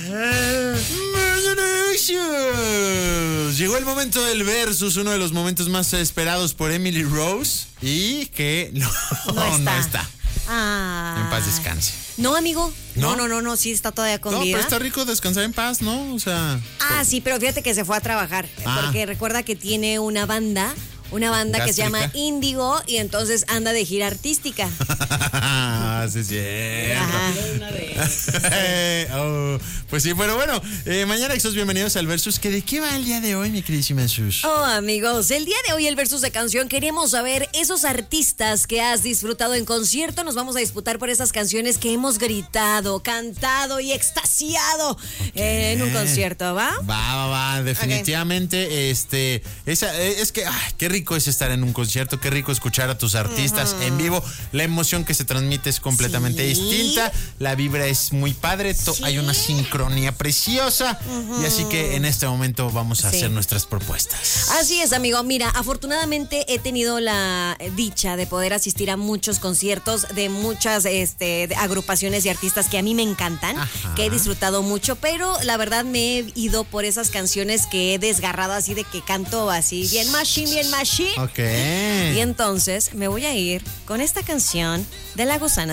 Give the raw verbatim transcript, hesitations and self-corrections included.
Llegó el momento del versus, uno de los momentos más esperados por Emily Rose y que no, no está. No está. Ah. En paz descanse. No, amigo. No, ¿No? no, no, no, sí está todavía con No, vida. pero está rico descansar en paz, ¿no? O sea. Ah, sí, pero fíjate que se fue a trabajar. Ah. Porque recuerda que tiene una banda. Una banda Gástrica. que se llama Índigo y entonces anda de gira artística. Sí, es cierto. Oh, pues sí, pero bueno, eh, mañana Exos, bienvenidos al Versus. ¿Que ¿De qué va el día de hoy, mi queridísima Sus? Oh, amigos, el día de hoy el Versus de canción queremos saber esos artistas que has disfrutado en concierto. Nos vamos a disputar por esas canciones que hemos gritado, cantado y extasiado okay. en un concierto, ¿va? Va, va, va, definitivamente. Okay. Este, esa, es que, ay, qué rico es estar en un concierto, qué rico escuchar a tus artistas uh-huh. en vivo. La emoción que se transmite es completamente ¿Sí? distinta. La vibra es muy padre. ¿Sí? Hay una sincronía preciosa. Uh-huh. Y así que en este momento vamos a sí. hacer nuestras propuestas. Así es, amigo. Mira, afortunadamente he tenido la dicha de poder asistir a muchos conciertos de muchas este, de agrupaciones y artistas que a mí me encantan, Ajá. que he disfrutado mucho, pero la verdad me he ido por esas canciones que he desgarrado así de que canto así bien machine, bien machine. Ok. Y entonces me voy a ir con esta canción de La Gusana.